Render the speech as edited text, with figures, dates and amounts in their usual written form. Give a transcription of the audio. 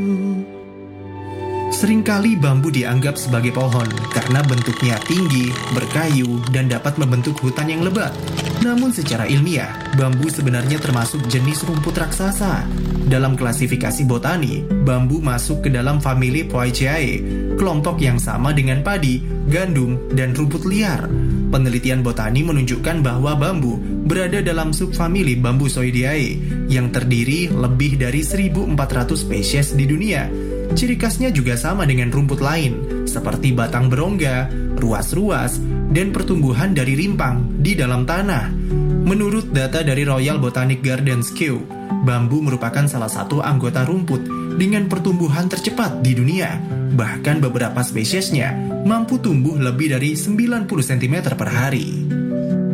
Seringkali bambu dianggap sebagai pohon karena bentuknya tinggi, berkayu, dan dapat membentuk hutan yang lebat. Namun secara ilmiah, bambu sebenarnya termasuk jenis rumput raksasa. Dalam klasifikasi botani, bambu masuk ke dalam famili Poaceae, kelompok yang sama dengan padi, gandum, dan rumput liar. Penelitian botani menunjukkan bahwa bambu berada dalam subfamili Bambusoideae yang terdiri lebih dari 1.400 spesies di dunia. Ciri khasnya juga sama dengan rumput lain, seperti batang berongga, ruas-ruas, dan pertumbuhan dari rimpang di dalam tanah. Menurut data dari Royal Botanic Gardens Kew, bambu merupakan salah satu anggota rumput dengan pertumbuhan tercepat di dunia. Bahkan beberapa spesiesnya mampu tumbuh lebih dari 90 cm per hari.